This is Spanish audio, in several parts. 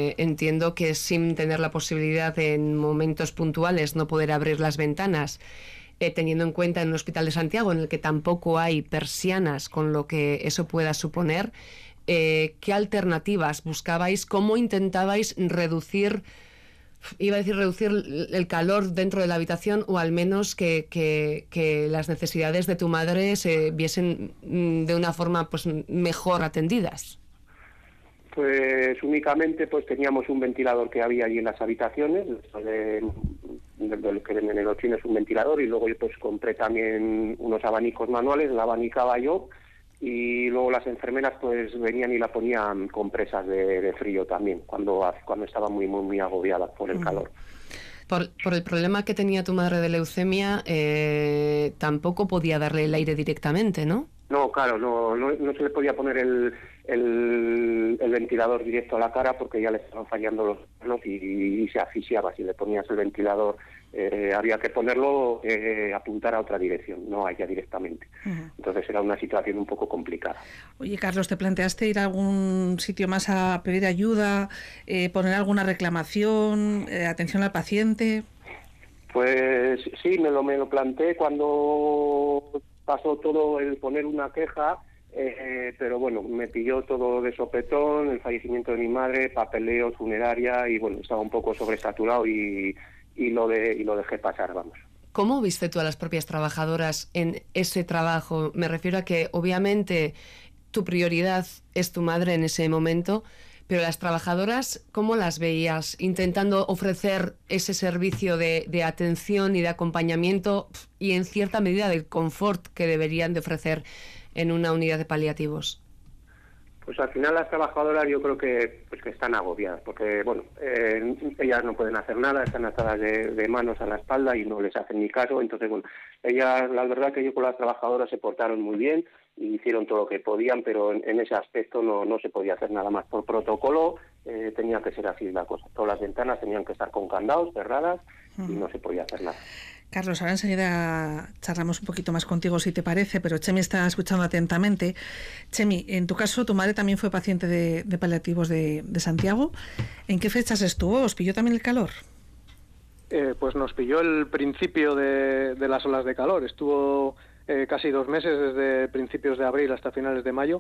entiendo que sin tener la posibilidad en momentos puntuales no poder abrir las ventanas, teniendo en cuenta en un hospital de Santiago en el que tampoco hay persianas, con lo que eso pueda suponer, ¿qué alternativas buscabais? ¿Cómo intentabais reducir el calor dentro de la habitación, o al menos que las necesidades de tu madre se viesen de una forma pues mejor atendidas? Pues únicamente pues teníamos un ventilador que había allí en las habitaciones, del que en el Ochín es un ventilador, y luego yo pues compré también unos abanicos manuales, la abanicaba yo, y luego las enfermeras pues venían y la ponían compresas de frío también, cuando estaba muy agobiada por el calor. Por el problema que tenía tu madre de leucemia, tampoco podía darle el aire directamente, ¿no? No, claro, no se le podía poner el ventilador directo a la cara porque ya le estaban fallando los manos y se asfixiaba. Si le ponías el ventilador, había que ponerlo, apuntar a otra dirección, no a ella directamente. Entonces era una situación un poco complicada. Oye, Carlos, ¿te planteaste ir a algún sitio más a pedir ayuda, poner alguna reclamación, atención al paciente? Pues sí, me lo planteé cuando pasó todo el poner una queja, pero bueno, me pilló todo de sopetón, el fallecimiento de mi madre, papeleo, funeraria, y bueno, estaba un poco sobresaturado y lo dejé pasar, vamos. ¿Cómo viste tú a las propias trabajadoras en ese trabajo? Me refiero a que obviamente tu prioridad es tu madre en ese momento, pero las trabajadoras, ¿cómo las veías intentando ofrecer ese servicio de atención y de acompañamiento y en cierta medida del confort que deberían de ofrecer en una unidad de paliativos? Pues al final las trabajadoras yo creo que están agobiadas, porque bueno, ellas no pueden hacer nada, están atadas de manos a la espalda y no les hacen ni caso. Entonces bueno, ellas, la verdad que yo con las trabajadoras se portaron muy bien y hicieron todo lo que podían, pero en ese aspecto no se podía hacer nada más. Por protocolo tenía que ser así la cosa, todas las ventanas tenían que estar con candados, cerradas, y no se podía hacer nada. Carlos, ahora enseguida charlamos un poquito más contigo, si te parece, pero Chemi está escuchando atentamente. Chemi, en tu caso, tu madre también fue paciente de paliativos de Santiago. ¿En qué fechas estuvo? ¿Os pilló también el calor? Pues nos pilló el principio de las olas de calor. Estuvo casi 2 meses, desde principios de abril hasta finales de mayo.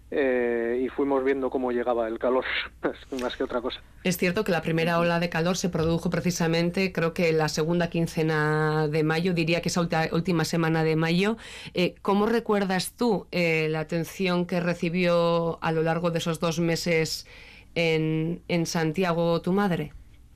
Y fuimos viendo cómo llegaba el calor, más que otra cosa. Es cierto que la primera ola de calor se produjo precisamente, creo que la segunda quincena de mayo, diría que esa última semana de mayo. ¿Cómo recuerdas tú la atención que recibió a lo largo de esos 2 meses en Santiago tu madre?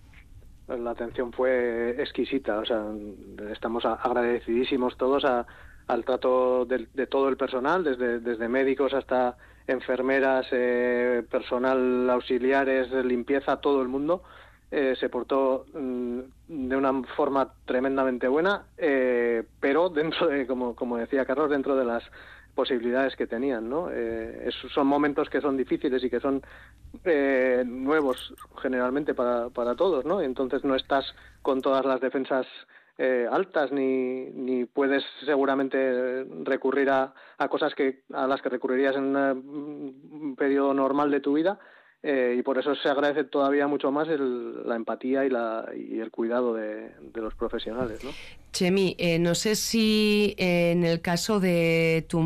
La atención fue exquisita, o sea, estamos agradecidísimos todos al trato de todo el personal, desde médicos hasta enfermeras, personal auxiliares, limpieza, todo el mundo se portó de una forma tremendamente buena, pero dentro de, como decía Carlos, dentro de las posibilidades que tenían, ¿no? Son momentos que son difíciles y que son nuevos generalmente para todos, ¿no? Entonces no estás con todas las defensas altas ni puedes seguramente recurrir a cosas a las que recurrirías en un periodo normal de tu vida, y por eso se agradece todavía mucho más la empatía y el cuidado de los profesionales, ¿no? Chemi, no sé si en el caso de tu